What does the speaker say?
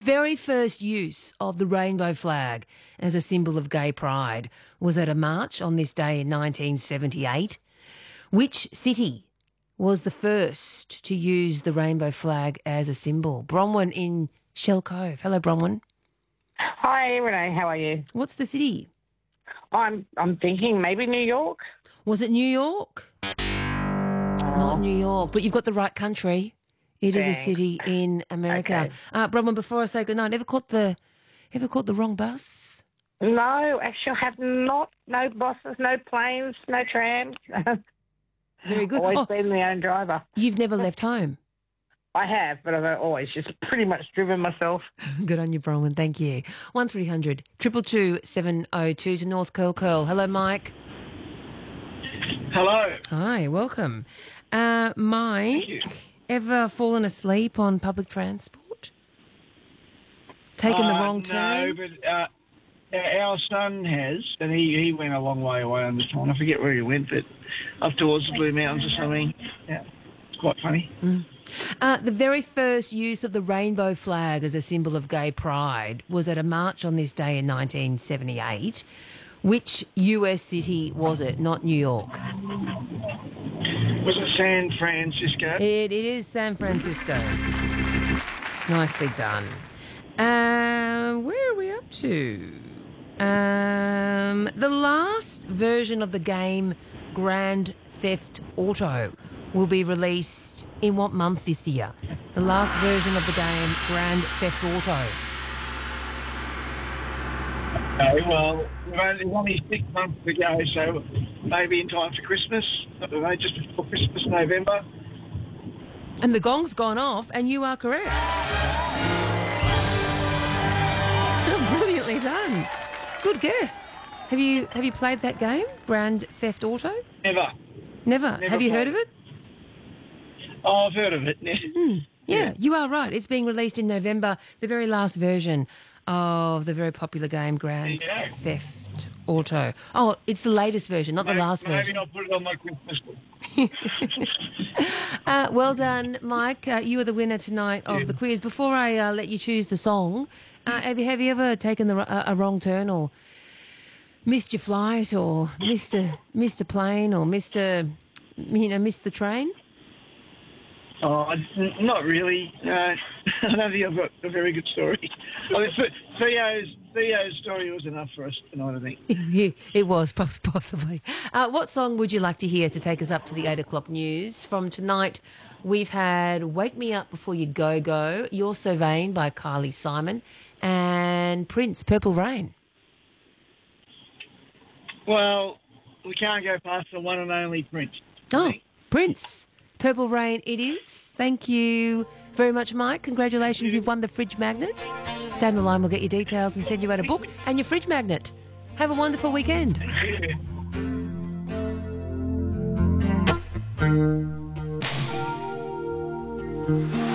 very first use of the rainbow flag as a symbol of gay pride was at a march on this day in 1978. Which city was the first to use the rainbow flag as a symbol? Bronwyn in Shell Cove. Hello, Bronwyn. Hi, Renee. How are you? What's the city? I'm thinking maybe New York. Was it New York? Not New York, but you've got the right country. It is a Thanks. city in America. Okay. Bronwyn, before I say goodnight, ever caught the wrong bus? No, actually, I have not. No buses, no planes, no trams. Very good. Always Oh, been my own driver. you've never left home. I have, but I've always just pretty much driven myself. Good on you, Bronwyn. Thank you. 1300 222 702 to North Curl Curl. Hello, Mike. Hello. Hi, welcome. Mike, ever fallen asleep on public transport? Taken the wrong turn? No, but our son has, and he went a long way away on this one. I forget where he went, but up towards the Blue Mountains or something. Yeah, it's quite funny. The very first use of the rainbow flag as a symbol of gay pride was at a march on this day in 1978. Which US city was it? Not New York. Was it San Francisco? It is San Francisco. Nicely done. Where are we up to? The last version of the game Grand Theft Auto will be released in what month this year? The last version of the game Grand Theft Auto. Okay, well, it's only 6 months to go, so maybe in time for Christmas. I don't know, just before Christmas, November. And the gong's gone off, and you are correct. Brilliantly done. Good guess. Have you played that game, Grand Theft Auto? Never. Never. Have you heard of it? Oh, I've heard of it. Yeah, you are right. It's being released in November, the very last version of the very popular game Grand Theft Auto. Oh, it's the latest version, not the last version. Maybe not put it on my Christmas list. Well done, Mike. You are the winner tonight of the quiz. Before I let you choose the song, have you ever taken a wrong turn or missed your flight or missed a plane or missed the train? Oh, not really. I don't think I've got a very good story. I mean, Theo's story was enough for us tonight, I think. It was, possibly. What song would you like to hear to take us up to the 8 o'clock news? From tonight, we've had Wake Me Up Before You Go Go, You're So Vain by Kylie Simon, and Prince, Purple Rain. Well, we can't go past the one and only Prince. Oh, Prince. Purple Rain it is. Thank you very much, Mike. Congratulations, you've won the fridge magnet. Stay on the line, we'll get your details and send you out a book and your fridge magnet. Have a wonderful weekend. Thank you.